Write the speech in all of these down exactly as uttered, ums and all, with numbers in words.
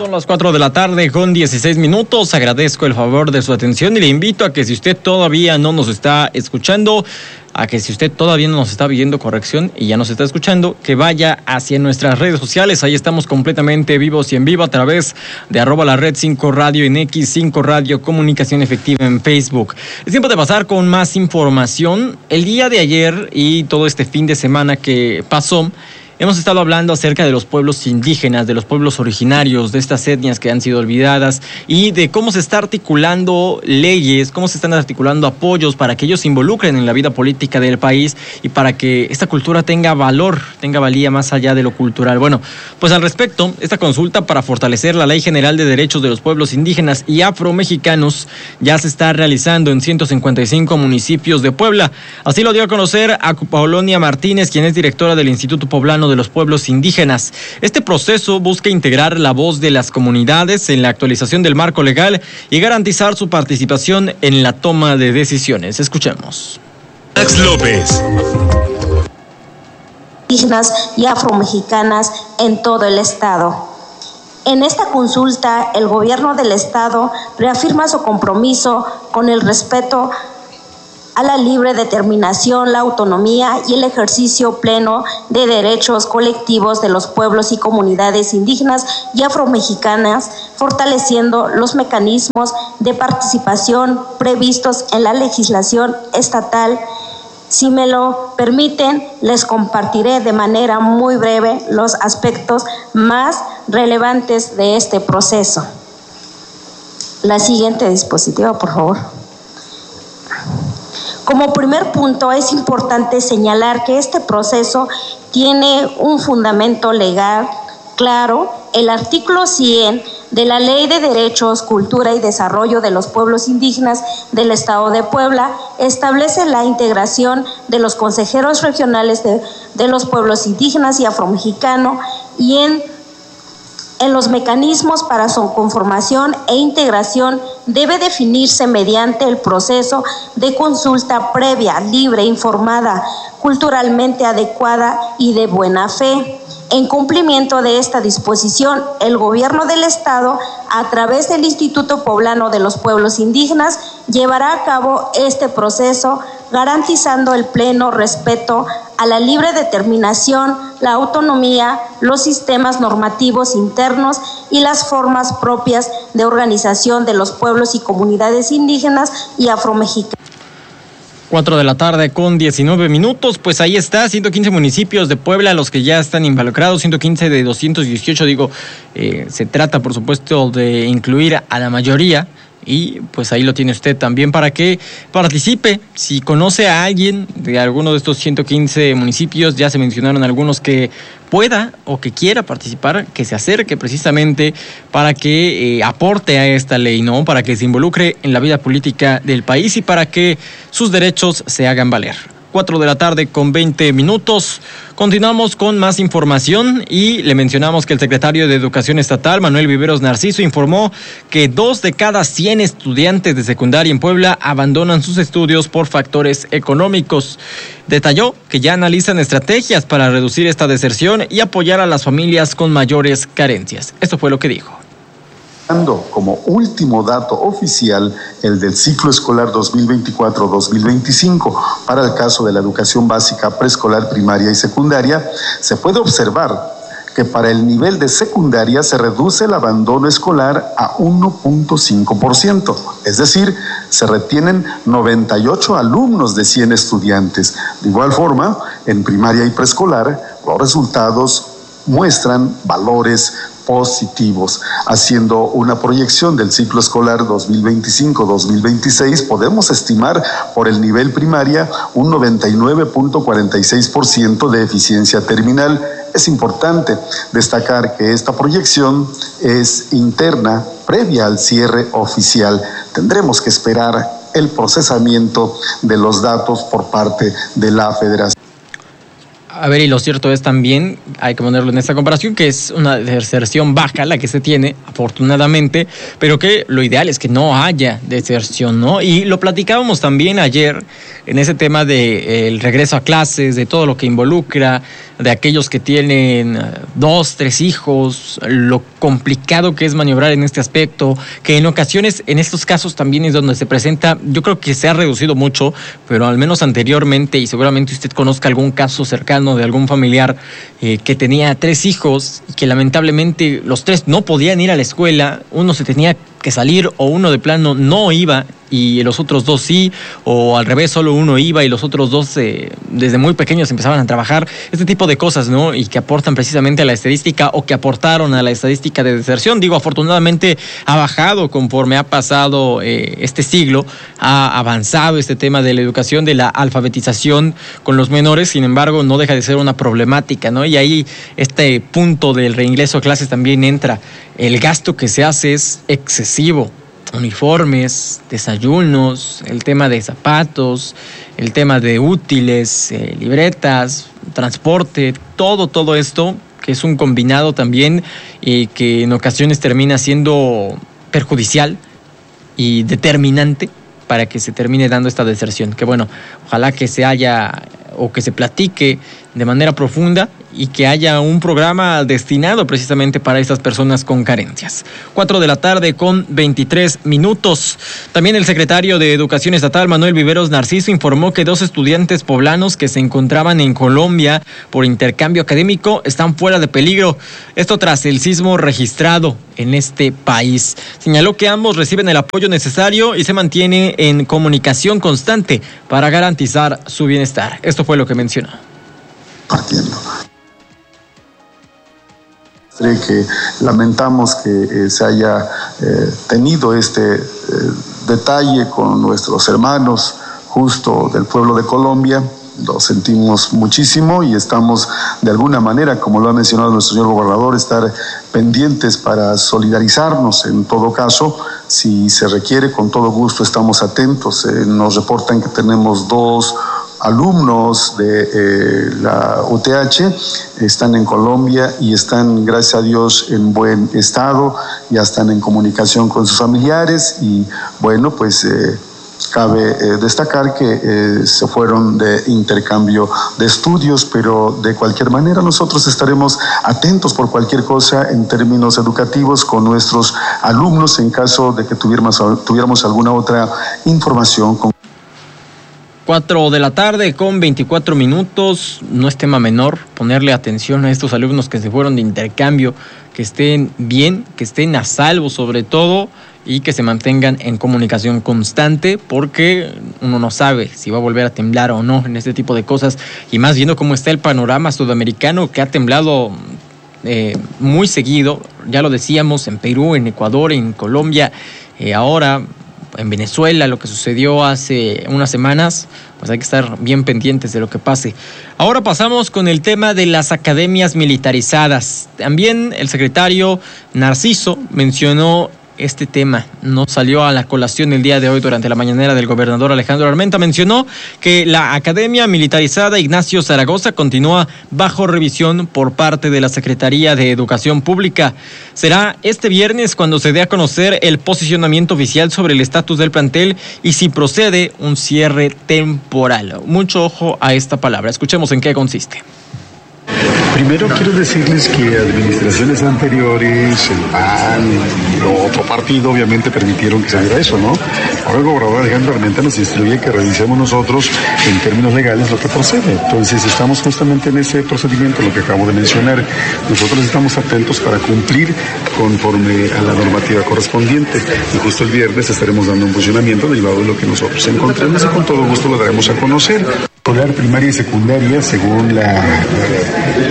Son las cuatro de la tarde con dieciséis minutos. Agradezco el favor de su atención y le invito a que si usted todavía no nos está escuchando, a que si usted todavía no nos está viendo, corrección, y ya nos está escuchando, que vaya hacia nuestras redes sociales. Ahí estamos completamente vivos y en vivo a través de arroba la red cinco radio en X, cinco radio comunicación efectiva en Facebook. Es tiempo de pasar con más información. El día de ayer y todo este fin de semana que pasó, hemos estado hablando acerca de los pueblos indígenas, de los pueblos originarios, de estas etnias que han sido olvidadas y de cómo se está articulando leyes, cómo se están articulando apoyos para que ellos se involucren en la vida política del país y para que esta cultura tenga valor, tenga valía más allá de lo cultural. Bueno, pues al respecto, esta consulta para fortalecer la Ley General de Derechos de los Pueblos Indígenas y Afromexicanos ya se está realizando en ciento cincuenta y cinco municipios de Puebla. Así lo dio a conocer a Paulonia Martínez, quien es directora del Instituto Poblano de los Pueblos Indígenas. Este proceso busca integrar la voz de las comunidades en la actualización del marco legal y garantizar su participación en la toma de decisiones. Escuchemos. Max López. Indígenas y afromexicanas en todo el estado. En esta consulta, el gobierno del estado reafirma su compromiso con el respeto a la libre determinación, la autonomía y el ejercicio pleno de derechos colectivos de los pueblos y comunidades indígenas y afromexicanas, fortaleciendo los mecanismos de participación previstos en la legislación estatal. Si me lo permiten, les compartiré de manera muy breve los aspectos más relevantes de este proceso. La siguiente diapositiva, por favor. Como primer punto, es importante señalar que este proceso tiene un fundamento legal claro. El artículo cien de la Ley de Derechos, Cultura y Desarrollo de los Pueblos Indígenas del Estado de Puebla establece la integración de los consejeros regionales de, de los pueblos indígenas y afromexicanos y en En los mecanismos para su conformación e integración debe definirse mediante el proceso de consulta previa, libre, informada, culturalmente adecuada y de buena fe. En cumplimiento de esta disposición, el gobierno del estado, a través del Instituto Poblano de los Pueblos Indígenas, llevará a cabo este proceso garantizando el pleno respeto a la libre determinación, la autonomía, los sistemas normativos internos y las formas propias de organización de los pueblos y comunidades indígenas y afromexicanas. Cuatro de la tarde con diecinueve minutos, pues ahí está, ciento quince municipios de Puebla los que ya están involucrados, ciento quince de doscientos dieciocho, digo, eh, se trata por supuesto de incluir a la mayoría. Y pues ahí lo tiene usted también para que participe. Si conoce a alguien de alguno de estos ciento quince municipios, ya se mencionaron algunos que pueda o que quiera participar, que se acerque precisamente para que eh, aporte a esta ley, ¿no? Para que se involucre en la vida política del país y para que sus derechos se hagan valer. Cuatro de la tarde con veinte minutos. Continuamos con más información y le mencionamos que el secretario de Educación Estatal, Manuel Viveros Narciso, informó que dos de cada cien estudiantes de secundaria en Puebla abandonan sus estudios por factores económicos. Detalló que ya analizan estrategias para reducir esta deserción y apoyar a las familias con mayores carencias. Esto fue lo que dijo. Como último dato oficial, el del ciclo escolar dos mil veinticuatro dos mil veinticinco, para el caso de la educación básica, preescolar, primaria y secundaria, se puede observar que para el nivel de secundaria se reduce el abandono escolar a uno punto cinco por ciento, es decir, se retienen noventa y ocho alumnos de cien estudiantes. De igual forma, en primaria y preescolar, los resultados muestran valores positivos. Haciendo una proyección del ciclo escolar dos mil veinticinco dos mil veintiséis, podemos estimar por el nivel primaria un noventa y nueve punto cuarenta y seis por ciento de eficiencia terminal. Es importante destacar que esta proyección es interna, previa al cierre oficial. Tendremos que esperar el procesamiento de los datos por parte de la Federación. A ver, y lo cierto es también, hay que ponerlo en esta comparación, que es una deserción baja la que se tiene, afortunadamente, pero que lo ideal es que no haya deserción, ¿no? Y lo platicábamos también ayer en ese tema de el regreso a clases, de todo lo que involucra, de aquellos que tienen dos, tres hijos, lo complicado que es maniobrar en este aspecto, que en ocasiones, en estos casos también es donde se presenta, yo creo que se ha reducido mucho, pero al menos anteriormente, y seguramente usted conozca algún caso cercano de algún familiar eh, que tenía tres hijos y que lamentablemente los tres no podían ir a la escuela, uno se tenía que salir o uno de plano no iba y los otros dos sí, o al revés, solo uno iba y los otros dos eh, desde muy pequeños empezaban a trabajar, este tipo de cosas, ¿no? Y que aportan precisamente a la estadística o que aportaron a la estadística de deserción. Digo, afortunadamente ha bajado conforme ha pasado eh, este siglo, ha avanzado este tema de la educación, de la alfabetización con los menores, sin embargo no deja de ser una problemática, ¿no? Y ahí este punto del reingreso a clases también entra. El gasto que se hace es excesivo. Uniformes, desayunos, el tema de zapatos, el tema de útiles, eh, libretas, transporte, todo, todo esto que es un combinado también y eh, que en ocasiones termina siendo perjudicial y determinante para que se termine dando esta deserción. Que bueno, ojalá que se haya o que se platique de manera profunda y que haya un programa destinado precisamente para estas personas con carencias. Cuatro de la tarde con veintitrés minutos. También el secretario de Educación Estatal, Manuel Viveros Narciso, informó que dos estudiantes poblanos que se encontraban en Colombia por intercambio académico están fuera de peligro. Esto tras el sismo registrado en este país. Señaló que ambos reciben el apoyo necesario y se mantiene en comunicación constante para garantizar su bienestar. Esto fue lo que mencionó. Partiendo. Que lamentamos que eh, se haya eh, tenido este eh, detalle con nuestros hermanos justo del pueblo de Colombia. Lo sentimos muchísimo y estamos de alguna manera, como lo ha mencionado nuestro señor gobernador, estar pendientes para solidarizarnos en todo caso. Si se requiere, con todo gusto estamos atentos. Eh, nos reportan que tenemos dos alumnos de eh, la U T H, están en Colombia y están, gracias a Dios, en buen estado, ya están en comunicación con sus familiares y bueno, pues eh, cabe eh, destacar que eh, se fueron de intercambio de estudios, pero de cualquier manera nosotros estaremos atentos por cualquier cosa en términos educativos con nuestros alumnos en caso de que tuviéramos, tuviéramos alguna otra información con Cuatro de la tarde con veinticuatro minutos, no es tema menor ponerle atención a estos alumnos que se fueron de intercambio, que estén bien, que estén a salvo sobre todo y que se mantengan en comunicación constante porque uno no sabe si va a volver a temblar o no en este tipo de cosas y más viendo cómo está el panorama sudamericano que ha temblado eh, muy seguido, ya lo decíamos, en Perú, en Ecuador, en Colombia, eh, ahora en Venezuela, lo que sucedió hace unas semanas, pues hay que estar bien pendientes de lo que pase. Ahora pasamos con el tema de las academias militarizadas. También el secretario Narciso mencionó este tema, no salió a la colación el día de hoy durante la mañanera del gobernador Alejandro Armenta. Mencionó que la Academia Militarizada Ignacio Zaragoza continúa bajo revisión por parte de la Secretaría de Educación Pública. Será este viernes cuando se dé a conocer el posicionamiento oficial sobre el estatus del plantel y si procede un cierre temporal. Mucho ojo a esta palabra. Escuchemos en qué consiste. Primero quiero decirles que administraciones anteriores, el P A N y otro partido obviamente permitieron que se diera eso, ¿no? Ahora el gobernador Alejandro Armenta nos instruye que revisemos nosotros en términos legales lo que procede. Entonces estamos justamente en ese procedimiento, lo que acabo de mencionar. Nosotros estamos atentos para cumplir conforme a la normativa correspondiente y justo el viernes estaremos dando un funcionamiento derivado de lo que nosotros encontremos y con todo gusto lo daremos a conocer. Escolar primaria y secundaria, según la, la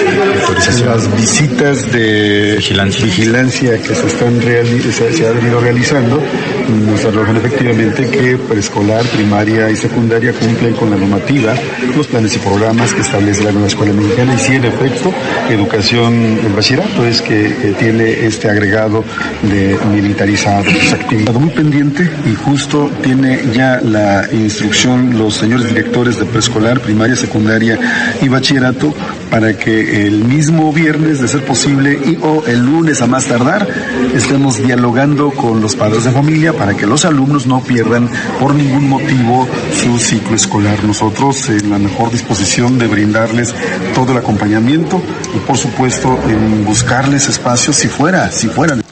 Las visitas de vigilancia, vigilancia que se están reali- se, se ha venido realizando nos arrojan efectivamente que preescolar, primaria y secundaria cumplen con la normativa, los planes y programas que establece la nueva escuela mexicana, y sí, en efecto, educación en bachillerato es que eh, tiene este agregado de militarizado, pues, actividad muy pendiente, y justo tiene ya la instrucción los señores directores de preescolar, primaria, secundaria y bachillerato para que el mismo viernes, de ser posible, y o el lunes a más tardar, estemos dialogando con los padres de familia para que los alumnos no pierdan por ningún motivo su ciclo escolar. Nosotros en la mejor disposición de brindarles todo el acompañamiento y, por supuesto, en buscarles espacios si fuera, si fueran.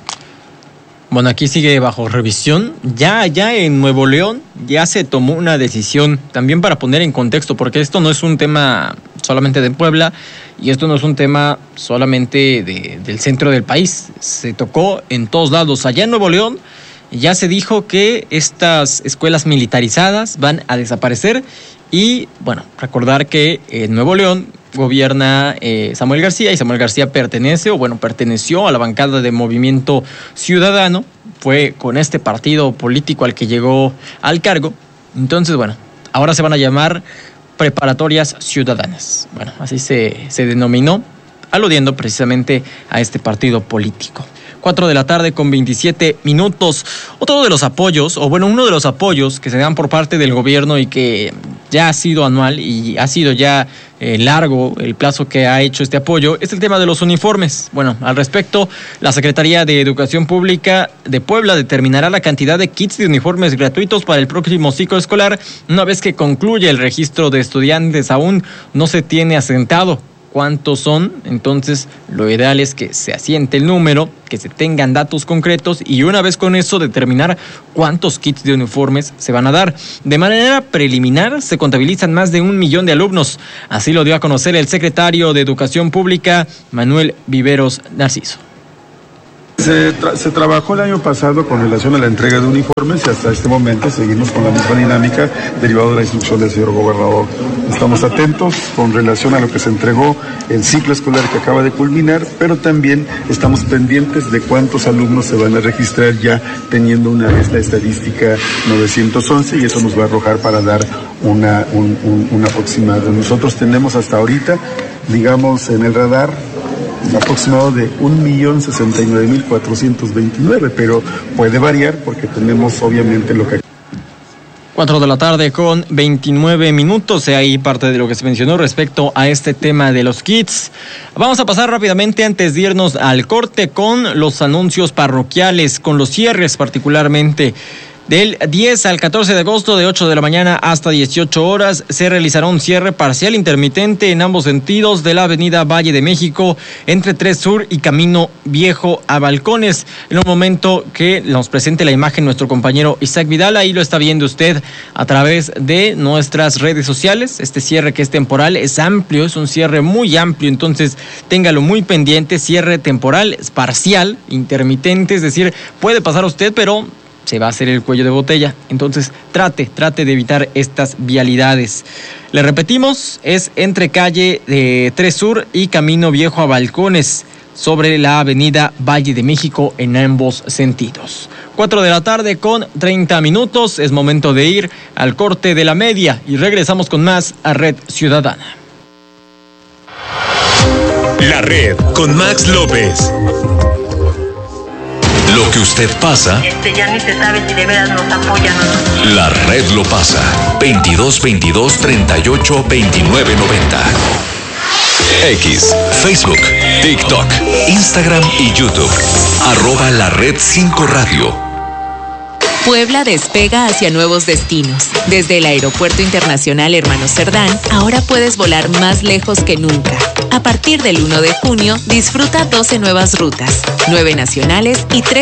Bueno, aquí sigue bajo revisión. Ya allá en Nuevo León ya se tomó una decisión, también para poner en contexto, porque esto no es un tema solamente de Puebla y esto no es un tema solamente de, del centro del país. Se tocó en todos lados. Allá en Nuevo León ya se dijo que estas escuelas militarizadas van a desaparecer y, bueno, recordar que en Nuevo León gobierna eh, Samuel García, y Samuel García pertenece, o bueno, perteneció a la bancada de Movimiento Ciudadano, fue con este partido político al que llegó al cargo. Entonces, bueno, ahora se van a llamar preparatorias ciudadanas. Bueno, así se, se denominó, aludiendo precisamente a este partido político. Cuatro de la tarde con veintisiete minutos. Otro de los apoyos, o bueno, uno de los apoyos que se dan por parte del gobierno y que ya ha sido anual y ha sido ya eh, largo el plazo que ha hecho este apoyo, es el tema de los uniformes. Bueno, al respecto, la Secretaría de Educación Pública de Puebla determinará la cantidad de kits de uniformes gratuitos para el próximo ciclo escolar, una vez que concluye el registro de estudiantes. Aún no se tiene asentado cuántos son, entonces lo ideal es que se asiente el número, que se tengan datos concretos y una vez con eso determinar cuántos kits de uniformes se van a dar. De manera preliminar se contabilizan más de un millón de alumnos, así lo dio a conocer el secretario de Educación Pública, Manuel Viveros Narciso. Se, tra- se trabajó el año pasado con relación a la entrega de uniformes y hasta este momento seguimos con la misma dinámica derivado de la instrucción del señor gobernador. Estamos atentos con relación a lo que se entregó el ciclo escolar que acaba de culminar, pero también estamos pendientes de cuántos alumnos se van a registrar ya teniendo una esta estadística novecientos once, y eso nos va a arrojar para dar una, un, un, un aproximado. Nosotros tenemos hasta ahorita, digamos, en el radar un aproximado de un millón sesenta y nueve mil cuatrocientos veintinueve, pero puede variar porque tenemos obviamente lo que... Cuatro de la tarde con veintinueve minutos, y ahí parte de lo que se mencionó respecto a este tema de los kits. Vamos a pasar rápidamente, antes de irnos al corte, con los anuncios parroquiales, con los cierres particularmente. Del diez al catorce de agosto, de ocho de la mañana hasta dieciocho horas, se realizará un cierre parcial intermitente en ambos sentidos de la avenida Valle de México, entre tres Sur y Camino Viejo a Balcones. En un momento que nos presente la imagen nuestro compañero Isaac Vidal, ahí lo está viendo usted a través de nuestras redes sociales. Este cierre, que es temporal, es amplio, es un cierre muy amplio, entonces téngalo muy pendiente. Cierre temporal, es parcial, intermitente, es decir, puede pasar usted, pero se va a hacer el cuello de botella. Entonces trate, trate de evitar estas vialidades. Le repetimos, es entre calle de tres Sur y Camino Viejo a Balcones, sobre la avenida Valle de México en ambos sentidos. Cuatro de la tarde con treinta minutos, es momento de ir al corte de la media y regresamos con más a Red Ciudadana. La Red con Max López. Lo que usted pasa, Este ya ni se sabe si de veras nos apoyan o no. la red lo pasa. veintidós veintidós treinta y ocho veintinueve noventa. X, Facebook, TikTok, Instagram y YouTube. Arroba la red cinco radio. Puebla despega hacia nuevos destinos. Desde el Aeropuerto Internacional Hermano Cerdán, ahora puedes volar más lejos que nunca. A partir del uno de junio, disfruta doce nuevas rutas, nueve nacionales y tres